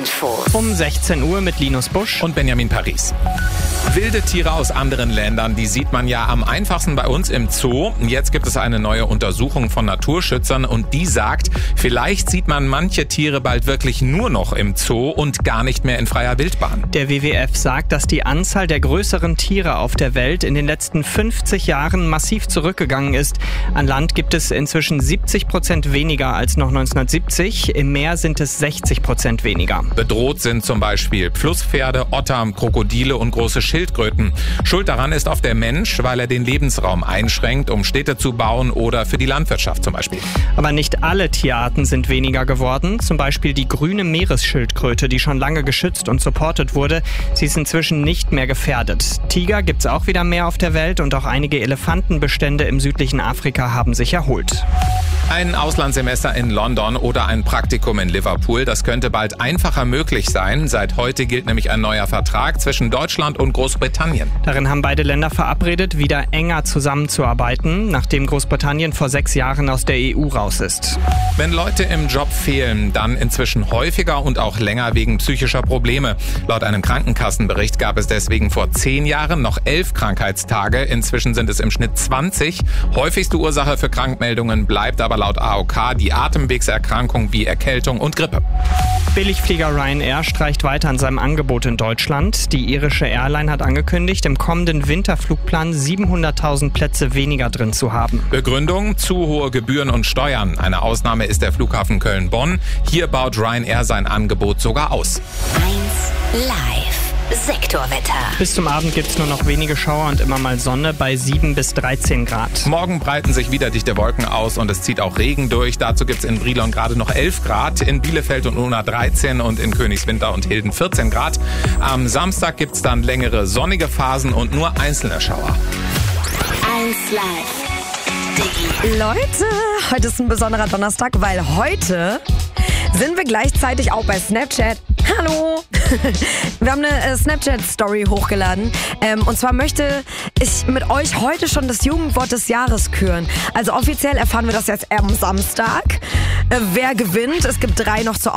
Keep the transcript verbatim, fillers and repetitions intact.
Infos. Um sechzehn Uhr mit Linus Busch und Benjamin Paris. Wilde Tiere aus anderen Ländern, die sieht man ja am einfachsten bei uns im Zoo. Jetzt gibt es eine neue Untersuchung von Naturschützern und die sagt, vielleicht sieht man manche Tiere bald wirklich nur noch im Zoo und gar nicht mehr in freier Wildbahn. Der W W F sagt, dass die Anzahl der größeren Tiere auf der Welt in den letzten fünfzig Jahren massiv zurückgegangen ist. An Land gibt es inzwischen siebzig Prozent weniger als noch neunzehnhundertsiebzig. Im Meer sind es sechzig Prozent weniger. Bedroht sind zum Beispiel Flusspferde, Otter, Krokodile und große Schildkröten. Schuld daran ist oft der Mensch, weil er den Lebensraum einschränkt, um Städte zu bauen oder für die Landwirtschaft zum Beispiel. Aber nicht alle Tierarten sind weniger geworden. Zum Beispiel die grüne Meeresschildkröte, die schon lange geschützt und supportet wurde. Sie ist inzwischen nicht mehr gefährdet. Tiger gibt's auch wieder mehr auf der Welt und auch einige Elefantenbestände im südlichen Afrika haben sich erholt. Ein Auslandssemester in London oder ein Praktikum in Liverpool, das könnte bald einfacher möglich sein. Seit heute gilt nämlich ein neuer Vertrag zwischen Deutschland und Großbritannien. Darin haben beide Länder verabredet, wieder enger zusammenzuarbeiten, nachdem Großbritannien vor sechs Jahren aus der E U raus ist. Wenn Leute im Job fehlen, dann inzwischen häufiger und auch länger wegen psychischer Probleme. Laut einem Krankenkassenbericht gab es deswegen vor zehn Jahren noch elf Krankheitstage. Inzwischen sind es im Schnitt zwanzig. Häufigste Ursache für Krankmeldungen bleibt aber laut A O K die Atemwegserkrankung wie Erkältung und Grippe. Billigflieger Ryanair streicht weiter an seinem Angebot in Deutschland. Die irische Airline hat angekündigt, im kommenden Winterflugplan siebenhunderttausend Plätze weniger drin zu haben. Begründung: zu hohe Gebühren und Steuern. Eine Ausnahme ist der Flughafen Köln-Bonn. Hier baut Ryanair sein Angebot sogar aus. eins Live. Sektorwetter. Bis zum Abend gibt es nur noch wenige Schauer und immer mal Sonne bei sieben bis dreizehn Grad. Morgen breiten sich wieder dichte Wolken aus und es zieht auch Regen durch. Dazu gibt es in Brilon gerade noch elf Grad, in Bielefeld und Unna dreizehn und in Königswinter und Hilden vierzehn Grad. Am Samstag gibt es dann längere sonnige Phasen und nur einzelne Schauer. eins Live. Leute, heute ist ein besonderer Donnerstag, weil heute sind wir gleichzeitig auch bei Snapchat. Hallo! Wir haben eine äh, Snapchat-Story hochgeladen. Ähm, und zwar möchte ich mit euch heute schon das Jugendwort des Jahres küren. Also offiziell erfahren wir das jetzt am Samstag. Äh, wer gewinnt? Es gibt drei noch zur